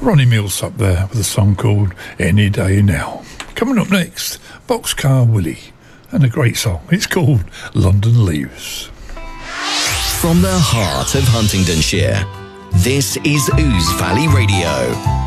Ronnie Mills up there with a song called Any Day Now. Coming up next, Boxcar Willie, and a great song. It's called London Leaves. From the heart of Huntingdonshire, this is Ouse Valley Radio.